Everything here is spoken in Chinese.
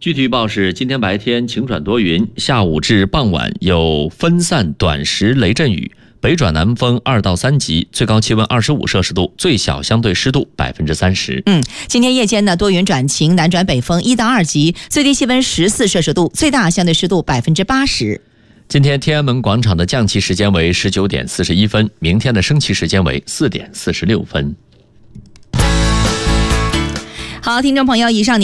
具体预报是：今天白天晴转多云，下午至傍晚有分散短时雷阵雨，北转南风2到3级，最高气温25摄氏度，最小相对湿度30%。 今天夜间呢多云转晴，南转北风1到2级，最低气温14摄氏度，最大相对湿度80%。 今天天安门广场的降旗时间为19点41分，明天的升旗时间为4点46分。 好，听众朋友，以上